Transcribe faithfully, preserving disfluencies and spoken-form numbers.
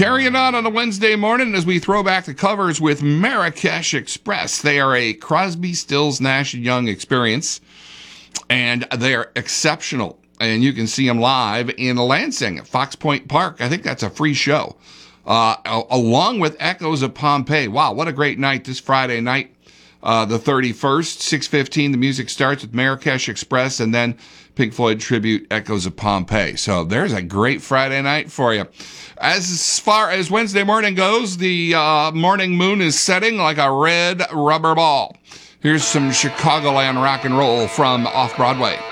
Carrying on on a Wednesday morning as we throw back the covers with Marrakesh Express. They are a Crosby, Stills, Nash and Young experience, and they are exceptional. And you can see them live in Lansing at Fox Point Park. I think that's a free show, uh, along with Echoes of Pompeii. Wow, what a great night this Friday night, uh, the thirty-first, six fifteen. The music starts with Marrakesh Express, and then Pink Floyd tribute, Echoes of Pompeii. So there's a great Friday night for you. As far as Wednesday morning goes, the uh, morning moon is setting like a red rubber ball. Here's some Chicagoland rock and roll from Off-Broadway.